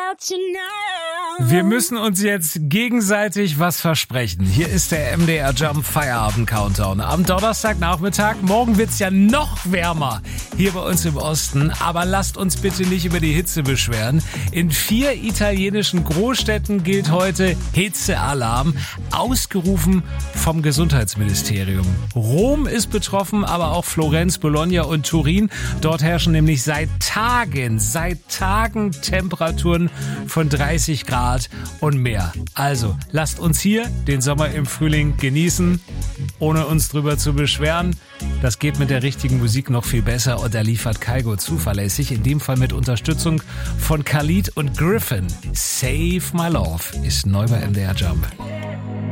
Wir müssen uns jetzt gegenseitig was versprechen. Hier ist der MDR Jump Feierabend Countdown. Am Donnerstagnachmittag, morgen wird's ja noch wärmer hier bei uns im Osten. Aber lasst uns bitte nicht über die Hitze beschweren. In 4 italienischen Großstädten gilt heute Hitzealarm, ausgerufen vom Gesundheitsministerium. Rom ist betroffen, aber auch Florenz, Bologna und Turin. Dort herrschen nämlich seit Tagen Temperaturen von 30 Grad und mehr. Also, lasst uns hier den Sommer im Frühling genießen, ohne uns drüber zu beschweren. Das geht mit der richtigen Musik noch viel besser und da liefert Kygo zuverlässig, in dem Fall mit Unterstützung von Khalid und Griffin. Save My Love ist neu bei MDR Jump.